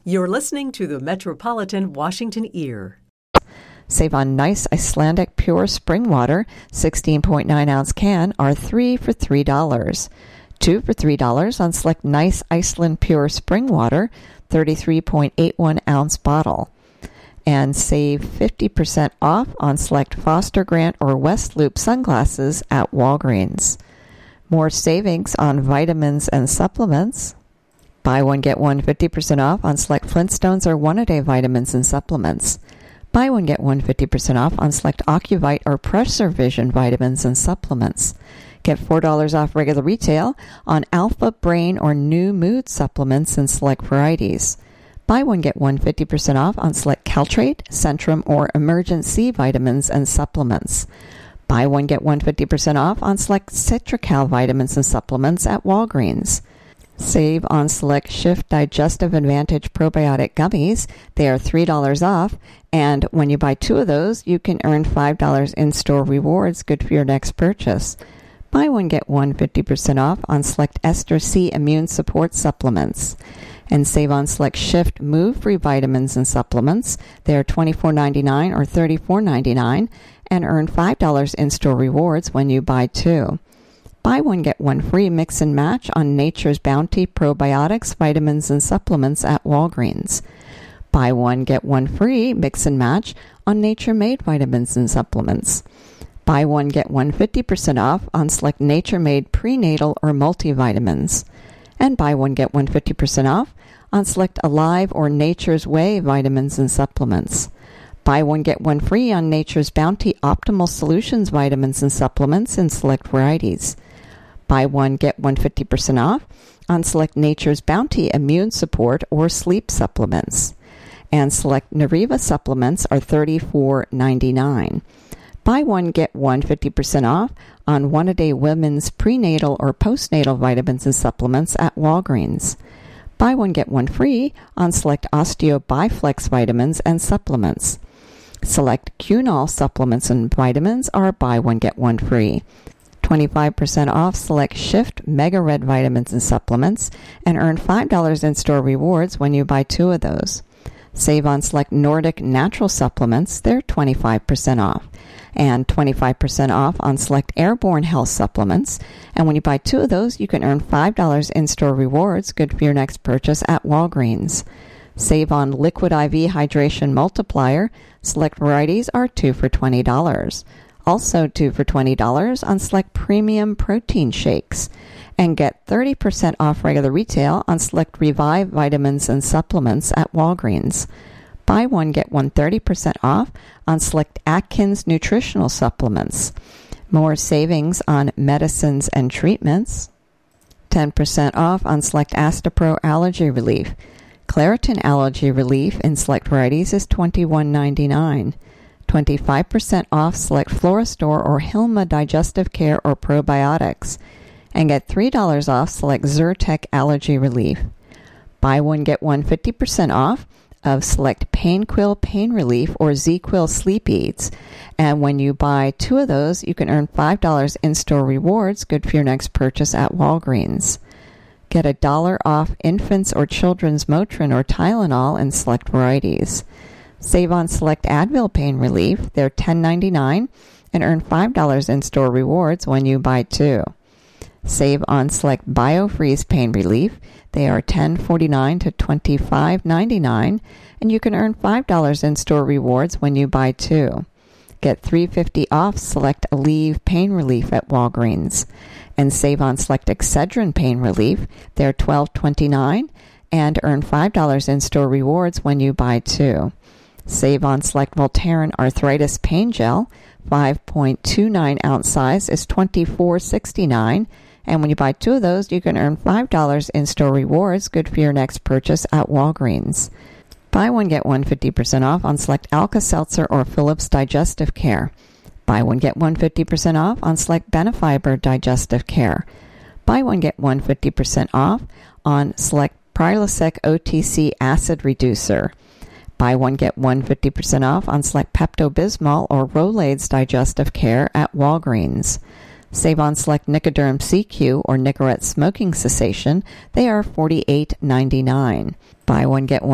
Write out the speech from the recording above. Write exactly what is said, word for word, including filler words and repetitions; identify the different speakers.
Speaker 1: You're listening to the Metropolitan Washington Ear.
Speaker 2: Save on nice Icelandic pure spring water, sixteen point nine ounce can, are three for three dollars. Two for three dollars on select nice Iceland pure spring water, thirty-three point eight one ounce bottle. And save fifty percent off on select Foster Grant or West Loop sunglasses at Walgreens. More savings on vitamins and supplements. Buy one, get one fifty percent off on select Flintstones or one-a-day vitamins and supplements. Buy one, get one fifty percent off on select Ocuvite or Pressure Vision vitamins and supplements. Get four dollars off regular retail on Alpha Brain or New Mood supplements in select varieties. Buy one, get one fifty percent off on select Caltrate, Centrum, or Emergen-C vitamins and supplements. Buy one, get one fifty percent off on select Citracal vitamins and supplements at Walgreens. Save on select Shift Digestive Advantage probiotic gummies. They are three dollars off, and when you buy two of those, you can earn five dollars in-store rewards, good for your next purchase. Buy one, get one fifty percent off on select Ester C Immune Support supplements. And save on select Shift Move-Free vitamins and supplements. They are twenty-four ninety-nine or thirty-four ninety-nine, and earn five dollars in-store rewards when you buy two. Buy one, get one free mix and match on Nature's Bounty probiotics, vitamins, and supplements at Walgreens. Buy one, get one free mix and match on Nature Made vitamins and supplements. Buy one, get one fifty percent off on select Nature Made prenatal or multivitamins. And buy one, get one fifty percent off on select Alive or Nature's Way vitamins and supplements. Buy one, get one free on Nature's Bounty Optimal Solutions vitamins and supplements in select varieties. Buy one, get one fifty percent off on select Nature's Bounty Immune Support or Sleep supplements. And select Nariva supplements are thirty-four ninety-nine. Buy one, get one fifty percent off on one-a-day women's prenatal or postnatal vitamins and supplements at Walgreens. Buy one, get one free on select Osteo Biflex vitamins and supplements. Select Cunol supplements and vitamins are buy one, get one free. twenty-five percent off select Shift Mega Red vitamins and supplements, and earn five dollars in-store rewards when you buy two of those. Save on select Nordic Natural supplements, they're twenty-five percent off. And twenty-five percent off on select Airborne Health supplements. And when you buy two of those, you can earn five dollars in-store rewards, good for your next purchase at Walgreens. Save on Liquid I V Hydration Multiplier. Select varieties are two for twenty dollars. Also two for twenty dollars on select Premium Protein Shakes. And get thirty percent off regular retail on select Revive vitamins and supplements at Walgreens. Buy one, get one thirty percent off on select Atkins nutritional supplements. More savings on medicines and treatments. ten percent off on select Astapro Allergy Relief. Claritin Allergy Relief in select varieties is twenty-one ninety-nine. twenty-five percent off select Florastor or Hilma Digestive Care or Probiotics. And get three dollars off select Zyrtec Allergy Relief. Buy one, get one fifty percent off of select Painquill Pain Relief or Z-Quill Sleep Aids. And when you buy two of those, you can earn five dollars in-store rewards, good for your next purchase at Walgreens. Get a dollar off infants or children's Motrin or Tylenol in select varieties. Save on select Advil Pain Relief, they're ten ninety-nine, and earn five dollars in-store rewards when you buy two. Save on select BioFreeze Pain Relief, they are ten forty-nine to twenty-five ninety-nine, and you can earn five dollars in-store rewards when you buy two. Get three dollars and fifty cents off select Aleve Pain Relief at Walgreens. And save on select Excedrin Pain Relief, they're twelve twenty-nine, and earn five dollars in-store rewards when you buy two. Save on select Voltaren Arthritis Pain Gel, five point two nine ounce size is twenty-four sixty-nine, and when you buy two of those, you can earn five dollars in-store rewards, good for your next purchase at Walgreens. Buy one, get one fifty percent off on select Alka-Seltzer or Philips Digestive Care. Buy one, get one fifty percent off on select Benefiber Digestive Care. Buy one, get one fifty percent off on select Prilosec O T C Acid Reducer. Buy one, get one fifty percent off on select Pepto-Bismol or Rolaids Digestive Care at Walgreens. Save on select Nicoderm C Q or Nicorette Smoking Cessation. They are forty-eight ninety-nine. Buy one, get one